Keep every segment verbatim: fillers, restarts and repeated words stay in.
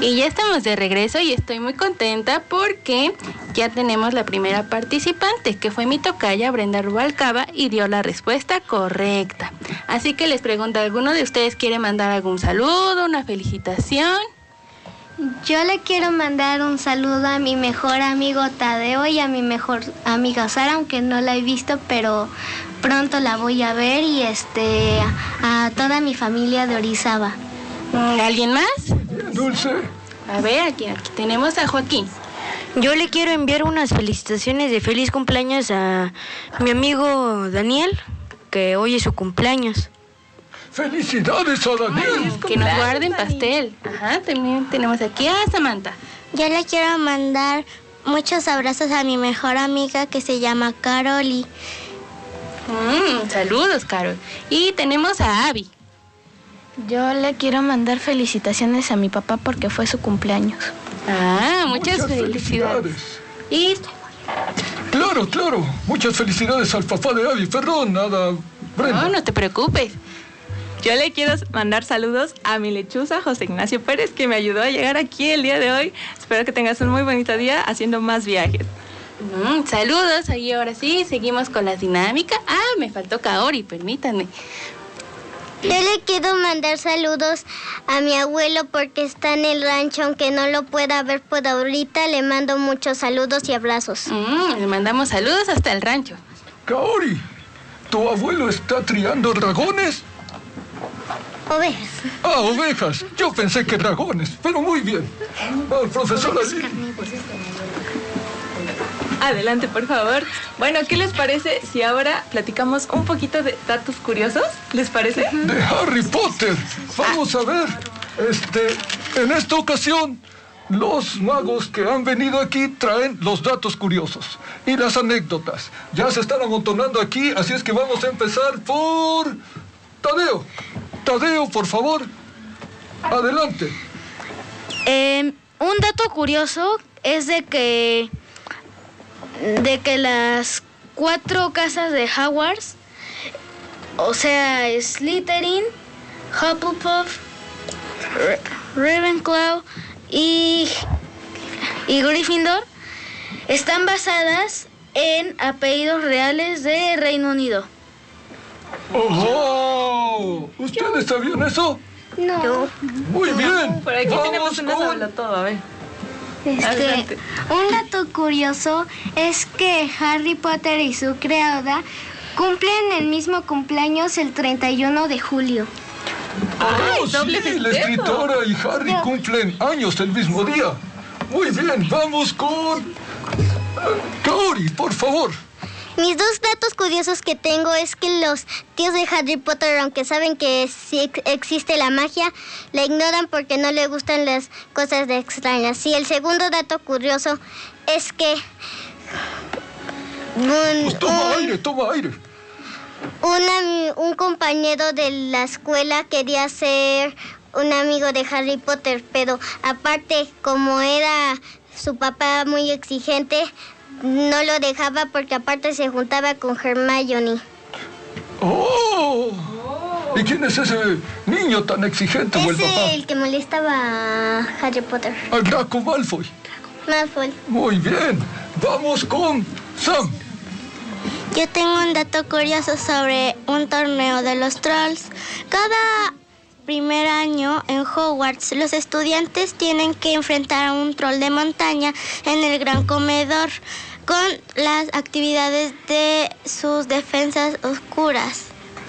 Y ya estamos de regreso y estoy muy contenta porque ya tenemos la primera participante, que fue mi tocaya Brenda Rubalcaba, y dio la respuesta correcta. Así que les pregunto, ¿alguno de ustedes quiere mandar algún saludo, una felicitación? Yo le quiero mandar un saludo a mi mejor amigo Tadeo y a mi mejor amiga Sara, aunque no la he visto, pero pronto la voy a ver, y este a toda mi familia de Orizaba. ¿Alguien más? Dulce. A ver, aquí, aquí tenemos a Joaquín. Yo le quiero enviar unas felicitaciones de feliz cumpleaños a mi amigo Daniel, que hoy es su cumpleaños. ¡Felicidades a Daniel! Que nos guarden pastel. Ajá, también tenemos aquí a Samantha. Yo le quiero mandar muchos abrazos a mi mejor amiga que se llama Caroli. Mm, saludos, Carol. Y tenemos a Abby. Yo le quiero mandar felicitaciones a mi papá porque fue su cumpleaños. Ah, muchas, muchas felicidades. felicidades. Y... Claro, claro. Muchas felicidades al papá de Abby. Perdón, nada, Brenda. No, no te preocupes. Yo le quiero mandar saludos a mi lechuza, José Ignacio Pérez, que me ayudó a llegar aquí el día de hoy. Espero que tengas un muy bonito día haciendo más viajes. Mm, saludos. Ahí ahora sí, seguimos con las dinámicas. Ah, me faltó Kaori, permítanme. Yo le quiero mandar saludos a mi abuelo porque está en el rancho, aunque no lo pueda ver por ahorita. Le mando muchos saludos y abrazos. Mm, le mandamos saludos hasta el rancho. Kaori, ¿tu abuelo está criando dragones? Ovejas. Ah, ovejas. Yo pensé que dragones, pero muy bien. Ah, profesora Lili. Adelante, por favor. Bueno, ¿qué les parece si ahora platicamos un poquito de datos curiosos? ¿Les parece? De Harry Potter. Vamos a ver. Este, en esta ocasión, los magos que han venido aquí traen los datos curiosos y las anécdotas. Ya se están amontonando aquí, así es que vamos a empezar por Tadeo. Tadeo, por favor. Adelante. Eh, un dato curioso es de que de que las cuatro casas de Hogwarts, o sea, Slytherin, Hufflepuff, Ravenclaw y, y Gryffindor, están basadas en apellidos reales de Reino Unido. ¡Oh! ¿Ustedes sabían eso? No. Muy bien. Por aquí Vamos tenemos una con... tabla todo, a ver. Este, Adelante. un dato curioso es que Harry Potter y su creadora cumplen el mismo cumpleaños el treinta y uno de julio. ¡Oh, ¡Ay, doble sí! La festejo! escritora y Harry No. cumplen años el mismo día. Muy bien, vamos con... eh, Kaori, por favor. Mis dos datos curiosos que tengo es que los tíos de Harry Potter, aunque saben que sí ex- existe la magia, la ignoran porque no le gustan las cosas de extrañas. Y el segundo dato curioso es que un, Pues toma un- aire, toma aire. un ami- un compañero de la escuela quería ser un amigo de Harry Potter, pero aparte, como era su papá muy exigente, no lo dejaba porque aparte se juntaba con Hermione. ¡Oh! ¿Y quién es ese niño tan exigente o el Ese papá? el que molestaba a Harry Potter. A Draco Malfoy. Malfoy. Muy bien. Vamos con Sam. Yo tengo un dato curioso sobre un torneo de los trolls. Cada primer año en Hogwarts, los estudiantes tienen que enfrentar a un troll de montaña en el gran comedor con las actividades de sus defensas oscuras.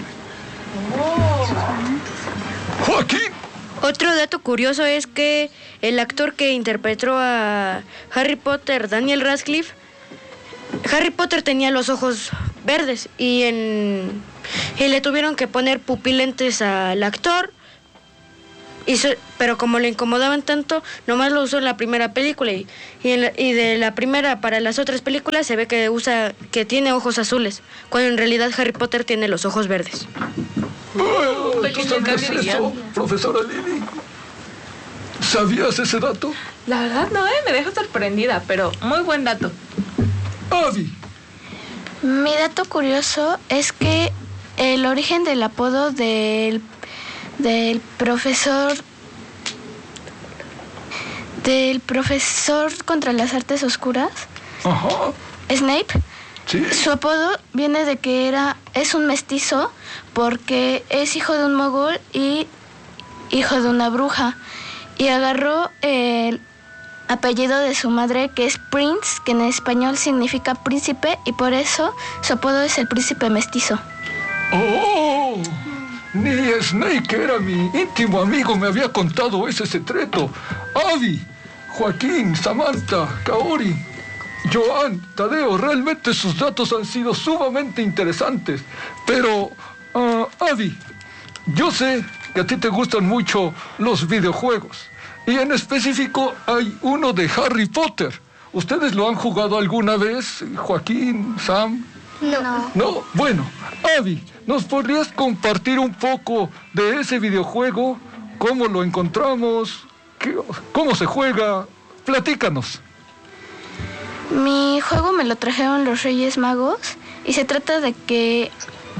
Joaquín. Otro dato curioso es que el actor que interpretó a Harry Potter, Daniel Radcliffe, Harry Potter tenía los ojos verdes y, en, y le tuvieron que poner pupilentes al actor, y so, pero como le incomodaban tanto, nomás lo usó en la primera película y, y, en la, y de la primera para las otras películas se ve que usa que tiene ojos azules, cuando en realidad Harry Potter tiene los ojos verdes. Oh, ¿tú pequeño sabías cambio de eso, guión. profesora Lili? ¿Sabías ese dato? La verdad no, ¿eh? Me deja sorprendida, pero muy buen dato. Abby. Mi dato curioso es que el origen del apodo del, del profesor del profesor contra las artes oscuras, Ajá. Snape. Sí. Su apodo viene de que era es un mestizo porque es hijo de un mogol y hijo de una bruja. Y agarró el apellido de su madre, que es Prince, que en español significa príncipe, y por eso su apodo es el príncipe mestizo. ¡Oh! Ni Snake, que era mi íntimo amigo, me había contado ese secreto. Abby, Joaquín, Samantha, Kaori, Joan, Tadeo, realmente sus datos han sido sumamente interesantes. Pero, uh, Abby, yo sé que a ti te gustan mucho los videojuegos. Y en específico hay uno de Harry Potter. ¿Ustedes lo han jugado alguna vez, Joaquín, Sam? No. No, bueno, Abby, ¿nos podrías compartir un poco de ese videojuego? ¿Cómo lo encontramos? ¿Qué, ¿Cómo se juega? Platícanos. Mi juego me lo trajeron los Reyes Magos y se trata de que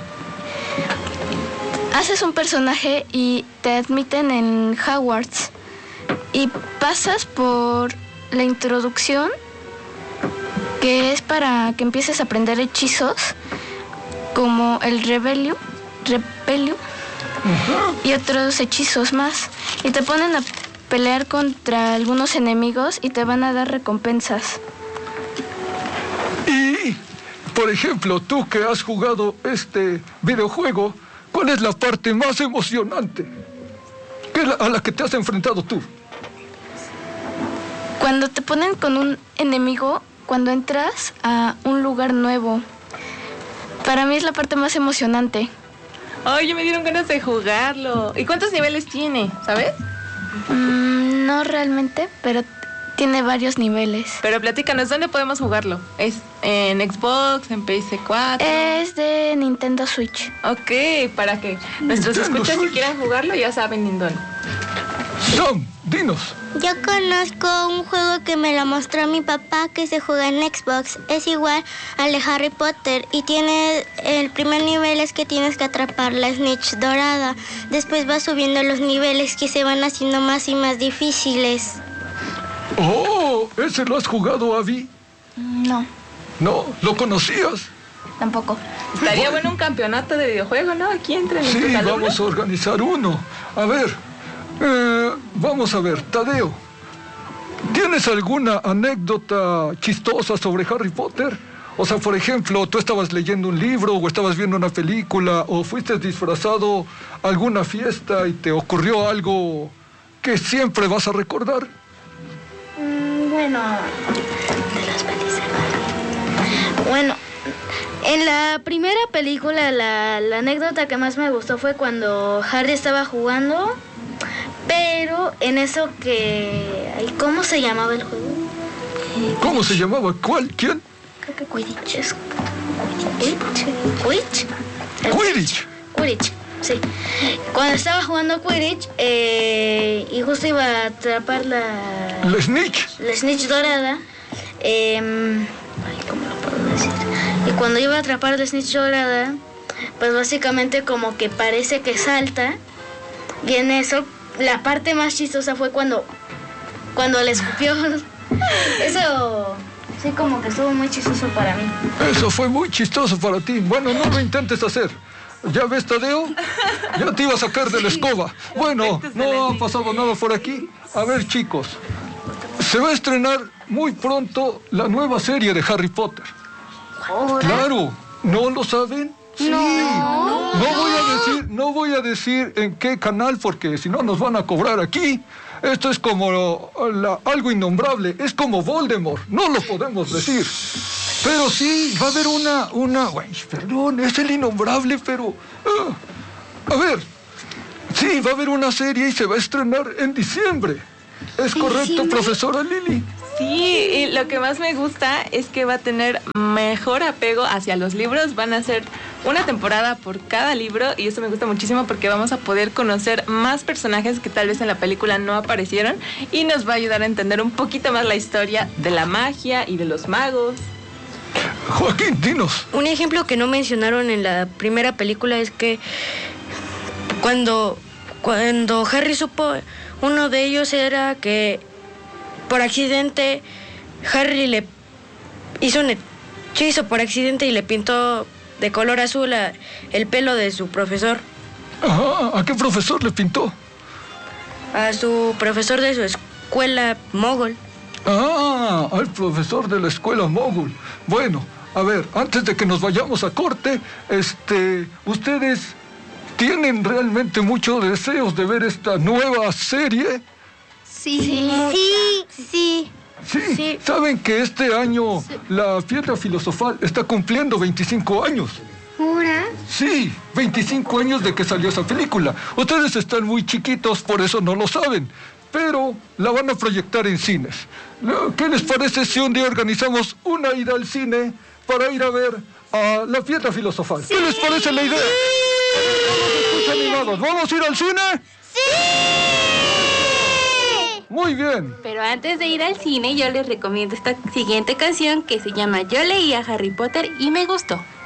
haces un personaje y te admiten en Hogwarts y pasas por la introducción, que es para que empieces a aprender hechizos como el Rebellium, Rebellium y otros hechizos más. Y te ponen a pelear contra algunos enemigos y te van a dar recompensas. Y, por ejemplo, tú que has jugado este videojuego, ¿cuál es la parte más emocionante que la, a la que te has enfrentado tú? Cuando te ponen con un enemigo, cuando entras a un lugar nuevo, para mí es la parte más emocionante. Ay, ya me dieron ganas de jugarlo. ¿Y cuántos niveles tiene, sabes? Mm, no realmente, pero tiene varios niveles. Pero platícanos, ¿dónde podemos jugarlo? ¿Es en Xbox, en P S cuatro? Es de Nintendo Switch. Ok, para que nuestros Nintendo escuchas si Switch. quieran jugarlo ya saben en dónde. Sam, dinos. Yo conozco un juego que me lo mostró mi papá que se juega en Xbox. Es igual al de Harry Potter y tiene el primer nivel es que tienes que atrapar la Snitch dorada. Después vas subiendo los niveles que se van haciendo más y más difíciles. Oh, ¿ese lo has jugado, Abby? No, No, ¿lo conocías? tampoco. Estaría bueno un campeonato de videojuego, ¿no? Aquí entre nuestros Sí, alumnos. vamos a organizar uno. A ver, eh, vamos a ver, Tadeo, ¿tienes alguna anécdota chistosa sobre Harry Potter? O sea, por ejemplo, tú estabas leyendo un libro o estabas viendo una película o fuiste disfrazado a alguna fiesta y te ocurrió algo que siempre vas a recordar. Mm, bueno, de las felices. Bueno, en la primera película la, la anécdota que más me gustó fue cuando Harry estaba jugando, pero en eso que... ay, ¿cómo se llamaba el juego? ¿Cómo se llamaba? ¿Cuál? ¿Quién? Creo que Quidditch. es- Quidditch. Quidditch. El Quidditch. Quidditch, sí. Cuando estaba jugando Quidditch eh, y justo iba a atrapar la, ¿La Snitch? la snitch dorada, eh, ay, ¿cómo lo puedo decir? Y cuando iba a atrapar la snitch dorada, pues básicamente como que parece que salta. Y en eso, la parte más chistosa fue cuando, cuando le escupió. Eso sí como que estuvo muy chistoso para mí. Eso fue muy chistoso para ti. Bueno, no lo intentes hacer. ¿Ya ves, Tadeo? Ya te iba a sacar de la escoba. Bueno, no ha pasado nada por aquí. A ver, chicos. Se va a estrenar muy pronto la nueva serie de Harry Potter. Claro, ¿no lo saben? Sí. No, voy a decir, no voy a decir en qué canal porque si no nos van a cobrar aquí. Esto es como la- algo innombrable, es como Voldemort, no lo podemos decir. Pero sí, va a haber una, una, uy, perdón, es el innombrable, pero, ah, a ver, sí, va a haber una serie y se va a estrenar en diciembre. ¿Es correcto, profesora Lili? Sí, y lo que más me gusta es que va a tener mejor apego hacia los libros. Van a ser una temporada por cada libro y eso me gusta muchísimo porque vamos a poder conocer más personajes que tal vez en la película no aparecieron y nos va a ayudar a entender un poquito más la historia de la magia y de los magos. Joaquín, dinos. Un ejemplo que no mencionaron en la primera película es que cuando, cuando Harry supo, uno de ellos era que por accidente Harry le hizo un hechizo por accidente y le pintó de color azul a, el pelo de su profesor. Ajá, ¿a qué profesor le pintó? A su profesor de su escuela Mogul. Ah, al profesor de la escuela Mogul. Bueno, a ver, antes de que nos vayamos a corte, este, ustedes tienen realmente muchos deseos de ver esta nueva serie. Sí, sí, sí. Sí, Sí. saben que este año la Piedra Filosofal está cumpliendo veinticinco años. ¿Jura? Sí, veinticinco años de que salió esa película. Ustedes están muy chiquitos, por eso no lo saben, pero la van a proyectar en cines. ¿Qué les parece si un día organizamos una ida al cine para ir a ver a la Piedra Filosofal? ¿Qué les parece la idea? Todos escuchan animados. ¿Vamos a ir al cine? Muy bien. Pero antes de ir al cine, yo les recomiendo esta siguiente canción que se llama Yo leí a Harry Potter y me gustó.